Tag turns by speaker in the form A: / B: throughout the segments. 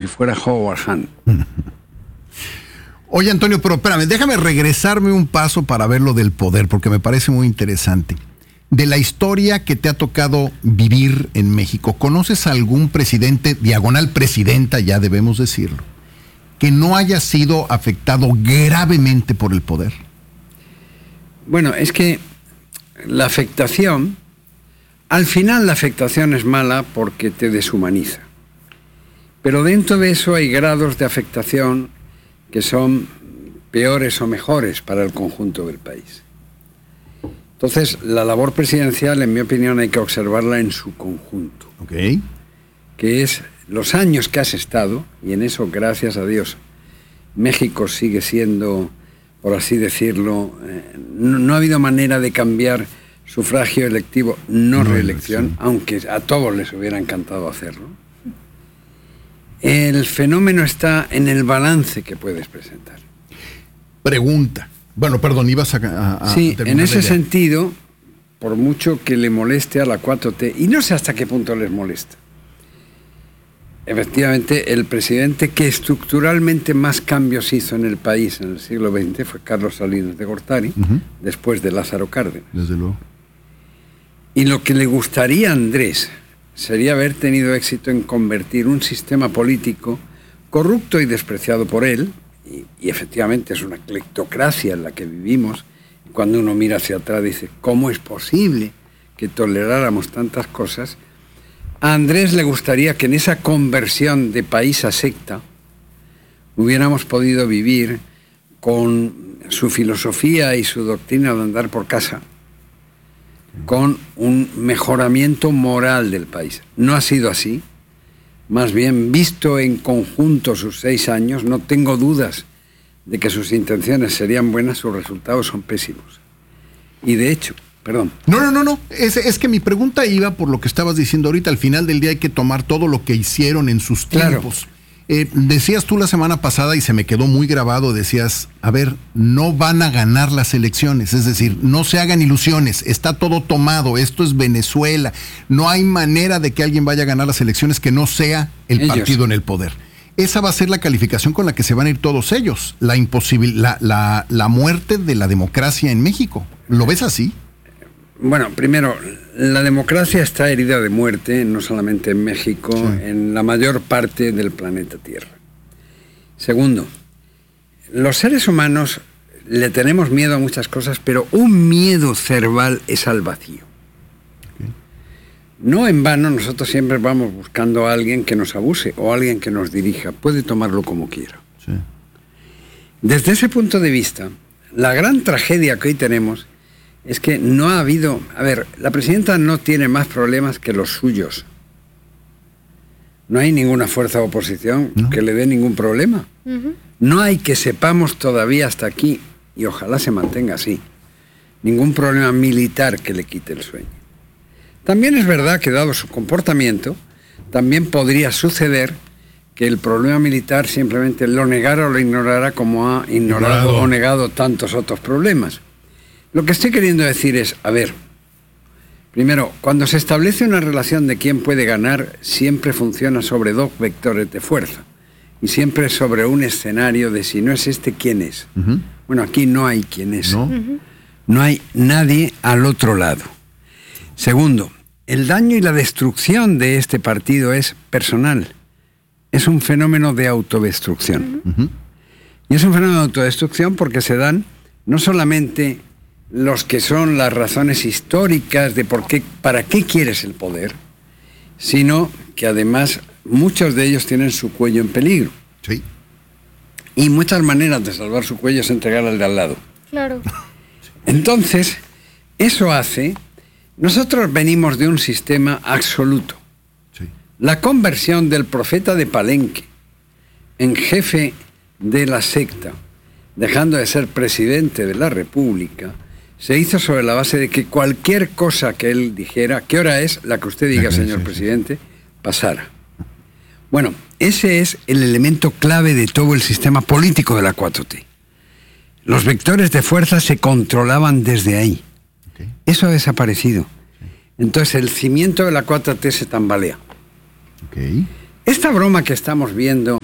A: fuera Howard Hunt.
B: Oye, Antonio, pero espérame, déjame regresarme un paso para ver lo del poder, porque me parece muy interesante. De la historia que te ha tocado vivir en México, ¿conoces algún presidente, diagonal presidenta, ya debemos decirlo, que no haya sido afectado gravemente por el poder?
A: Bueno, es que la afectación, al final la afectación es mala porque te deshumaniza. Pero dentro de eso hay grados de afectación que son peores o mejores para el conjunto del país. Entonces, la labor presidencial, en mi opinión, hay que observarla en su conjunto.
B: Okay.
A: Que es los años que has estado, y en eso, gracias a Dios, México sigue siendo, por así decirlo, no ha habido manera de cambiar sufragio electivo, no reelección, aunque a todos les hubiera encantado hacerlo. El fenómeno está en el balance que puedes presentar.
B: Pregunta. Bueno, perdón, ibas a
A: sí, en ese sentido, por mucho que le moleste a la 4T, y no sé hasta qué punto les molesta, efectivamente, el presidente que estructuralmente más cambios hizo en el país en el siglo XX fue Carlos Salinas de Gortari, después de Lázaro Cárdenas.
B: Desde luego.
A: Y lo que le gustaría a Andrés sería haber tenido éxito en convertir un sistema político corrupto y despreciado por él, y efectivamente es una cleptocracia en la que vivimos. Cuando uno mira hacia atrás dice, ¿cómo es posible que toleráramos tantas cosas? A Andrés le gustaría que en esa conversión de país a secta hubiéramos podido vivir con su filosofía y su doctrina de andar por casa, con un mejoramiento moral del país. No ha sido así. Más bien, visto en conjunto sus 6 años, no tengo dudas de que sus intenciones serían buenas, sus resultados son pésimos. Y de hecho, perdón.
B: No. Es que mi pregunta iba por lo que estabas diciendo ahorita. Al final del día hay que tomar todo lo que hicieron en sus tiempos. Claro. Decías tú la semana pasada, y se me quedó muy grabado, decías, a ver, no van a ganar las elecciones, es decir, no se hagan ilusiones, está todo tomado, esto es Venezuela, no hay manera de que alguien vaya a ganar las elecciones que no sea el partido en el poder. Esa va a ser la calificación con la que se van a ir todos ellos, la muerte de la democracia en México. ¿Lo ves así?
A: Bueno, primero, la democracia está herida de muerte, no solamente en México, en la mayor parte del planeta Tierra. Segundo, los seres humanos le tenemos miedo a muchas cosas, pero un miedo cerval es al vacío. No en vano nosotros siempre vamos buscando a alguien que nos abuse o a alguien que nos dirija. Puede tomarlo como quiera. Sí. Desde ese punto de vista, la gran tragedia que hoy tenemos es que no ha habido... A ver, la presidenta no tiene más problemas que los suyos. No hay ninguna fuerza de oposición que le dé ningún problema. No hay, que sepamos todavía hasta aquí, y ojalá se mantenga así, ningún problema militar que le quite el sueño. También es verdad que, dado su comportamiento, también podría suceder que el problema militar simplemente lo negara o lo ignorara, como ha ignorado o negado tantos otros problemas. Lo que estoy queriendo decir es, a ver, primero, cuando se establece una relación de quién puede ganar, siempre funciona sobre 2 vectores de fuerza, y siempre sobre un escenario de si no es este, ¿quién es? Bueno, aquí no hay quién es. No hay nadie al otro lado. Segundo, el daño y la destrucción de este partido es personal. Es un fenómeno de autodestrucción. Y es un fenómeno de autodestrucción porque se dan no solamente los que son las razones históricas de para qué quieres el poder, sino que además muchos de ellos tienen su cuello en peligro.
B: Sí.
A: Y muchas maneras de salvar su cuello es entregar al de al lado.
C: Claro.
A: Entonces, eso hace... Nosotros venimos de un sistema absoluto. Sí. La conversión del profeta de Palenque en jefe de la secta, dejando de ser presidente de la República, se hizo sobre la base de que cualquier cosa que él dijera, ¿qué hora es? La que usted diga, señor presidente, pasara. Bueno, ese es el elemento clave de todo el sistema político de la 4T. Los vectores de fuerza se controlaban desde ahí. Eso ha desaparecido. Entonces el cimiento de la 4T se tambalea. Esta broma que estamos viendo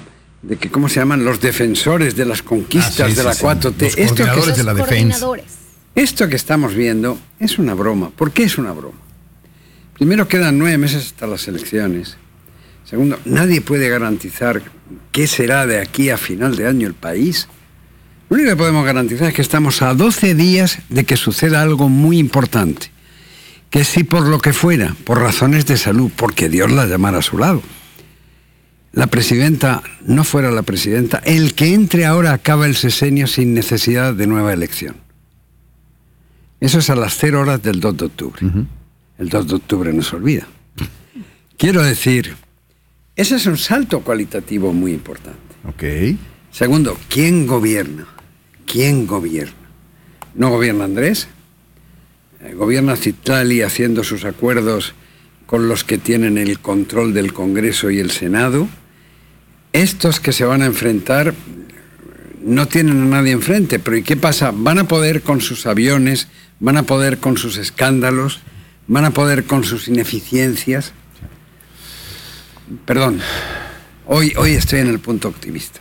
A: de que, ¿cómo se llaman? Los defensores de las conquistas de la 4T.
B: Los coordinadores de la defensa.
A: Esto que estamos viendo es una broma. ¿Por qué es una broma? Primero, quedan 9 meses hasta las elecciones. Segundo, nadie puede garantizar qué será de aquí a final de año el país. Lo único que podemos garantizar es que estamos a 12 días de que suceda algo muy importante. Que si por lo que fuera, por razones de salud, porque Dios la llamara a su lado, la presidenta no fuera la presidenta, el que entre ahora acaba el sexenio sin necesidad de nueva elección. Eso es a las 0 horas del 2 de octubre. Uh-huh. El 2 de octubre no se olvida. Quiero decir, ese es un salto cualitativo muy importante.
B: Ok.
A: Segundo, ¿quién gobierna? ¿Quién gobierna? ¿No gobierna Andrés? ¿Gobierna Citlali haciendo sus acuerdos con los que tienen el control del Congreso y el Senado? Estos que se van a enfrentar no tienen a nadie enfrente, pero ¿y qué pasa? ¿Van a poder con sus aviones? ¿Van a poder con sus escándalos? ¿Van a poder con sus ineficiencias? Perdón, hoy estoy en el punto optimista.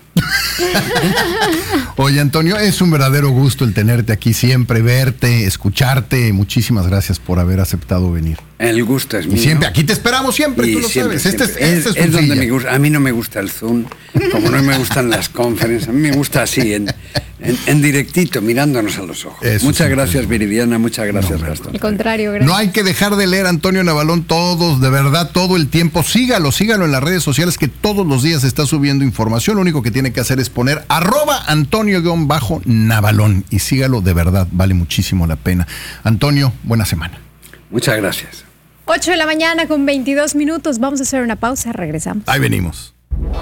B: Oye, Antonio, es un verdadero gusto el tenerte aquí siempre, verte, escucharte. Muchísimas gracias por haber aceptado venir.
A: El gusto es mío.
B: Y siempre, aquí te esperamos siempre, tú lo
A: siempre,
B: sabes.
A: Siempre. Este es donde me gusta. A mí no me gusta el Zoom, como no me gustan las conferencias. A mí me gusta así, en directito, mirándonos a los ojos. Eso muchas gracias, Viridiana, muchas gracias, Gastón.
C: Al contrario, gracias.
B: No hay que dejar de leer a Antonio Navalón todos, de verdad, todo el tiempo. Sígalo en las redes sociales, que todos los días está subiendo información. Lo único que tiene que hacer es poner @Antonio_Navalón y sígalo, de verdad, vale muchísimo la pena. Antonio, buena semana.
A: Muchas gracias.
C: 8 de la mañana con 22 minutos. Vamos a hacer una pausa, regresamos.
B: Ahí venimos.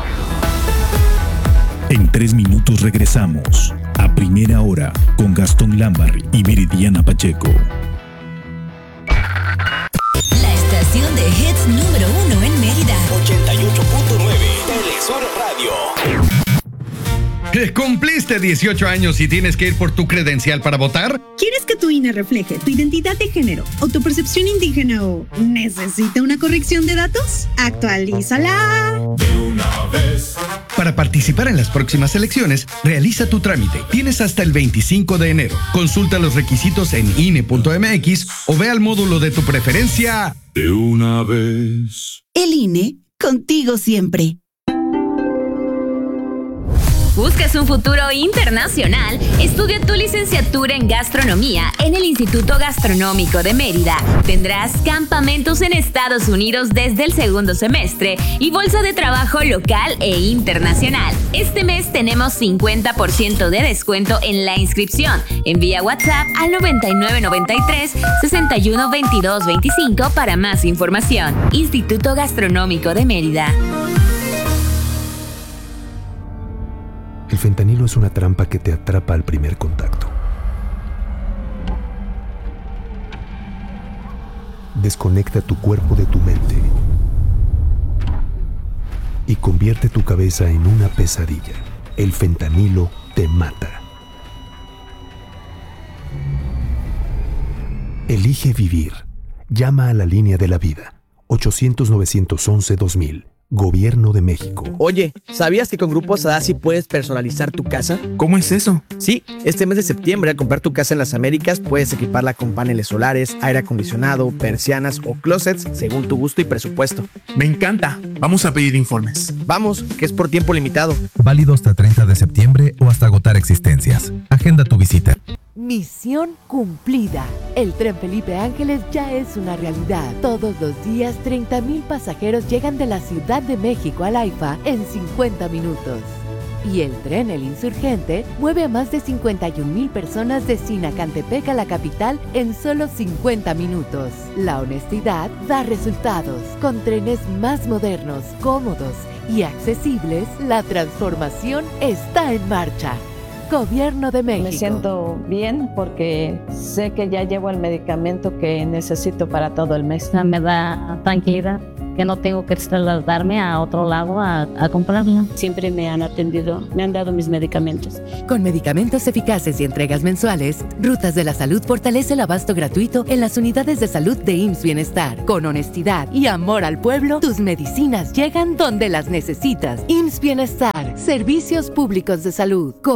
D: En 3 minutos regresamos a Primera Hora con Gastón Lambarri y Viridiana Pacheco.
E: La estación de hits número 1 en Mérida.
F: 88.9 Telesur Radio.
G: ¿Cumpliste 18 años y tienes que ir por tu credencial para votar?
H: ¿Quieres que tu INE refleje tu identidad de género o tu percepción indígena o necesita una corrección de datos? ¡Actualízala!
F: De una vez.
G: Para participar en las próximas elecciones, realiza tu trámite. Tienes hasta el 25 de enero. Consulta los requisitos en INE.mx o ve al módulo de tu preferencia.
F: De una vez.
H: El INE, contigo siempre.
E: ¿Buscas un futuro internacional? Estudia tu licenciatura en gastronomía en el Instituto Gastronómico de Mérida. Tendrás campamentos en Estados Unidos desde el segundo semestre y bolsa de trabajo local e internacional. Este mes tenemos 50% de descuento en la inscripción. Envía WhatsApp al 9993-612225 para más información. Instituto Gastronómico de Mérida.
I: El fentanilo es una trampa que te atrapa al primer contacto. Desconecta tu cuerpo de tu mente y convierte tu cabeza en una pesadilla. El fentanilo te mata. Elige vivir. Llama a la línea de la vida. 800-911-2000. Gobierno de México.
J: Oye, ¿sabías que con Grupo Sadassi puedes personalizar tu casa?
K: ¿Cómo es eso?
J: Sí, este mes de septiembre al comprar tu casa en las Américas puedes equiparla con paneles solares, aire acondicionado, persianas o closets según tu gusto y presupuesto.
K: Me encanta. Vamos a pedir informes.
J: Vamos, que es por tiempo limitado.
L: Válido hasta 30 de septiembre o hasta agotar existencias. Agenda tu visita.
M: Misión cumplida. El tren Felipe Ángeles ya es una realidad. Todos los días 30,000 pasajeros llegan de la Ciudad de México al AIFA en 50 minutos. Y el tren El Insurgente mueve a más de 51,000 personas de Sinacantepec a la capital en solo 50 minutos. La honestidad da resultados. Con trenes más modernos, cómodos y accesibles, la transformación está en marcha. Gobierno de México.
N: Me siento bien porque sé que ya llevo el medicamento que necesito para todo el mes.
O: Me da tranquilidad que no tengo que trasladarme a otro lado a comprarla.
P: Siempre me han atendido, me han dado mis medicamentos.
M: Con medicamentos eficaces y entregas mensuales, Rutas de la Salud fortalece el abasto gratuito en las unidades de salud de IMSS Bienestar. Con honestidad y amor al pueblo, tus medicinas llegan donde las necesitas. IMSS Bienestar, Servicios Públicos de Salud.